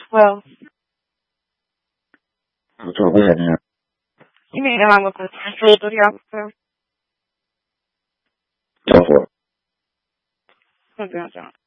Well, So go ahead, man. you mean that I'm going to proceed with the officer? Go for it. Okay, John.